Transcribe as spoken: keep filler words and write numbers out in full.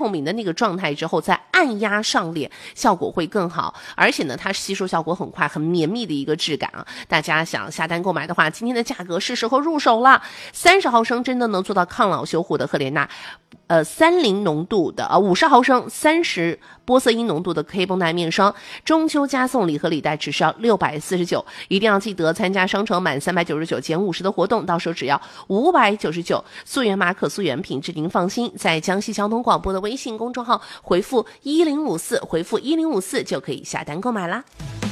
透明的那个状态之后，再按压上脸，效果会更好。而且呢，它吸收效果很快，很绵密的一个质感啊。大家想下单购买的话，今天的价格是时候入手了。三十毫升真的能做到抗老修护的赫莲娜，呃，三零浓度的啊，五十毫升三十玻色因浓度的 K 绷带面霜，中秋加送礼盒礼袋只需要六百四十九，一定要记得参加商城满三百九十九减五十的活动，到时候只要五百九十九，溯源马可溯源品质您放心。在江西交通广播的微信公众号回复一零五四，回复一零五四就可以下单购买啦。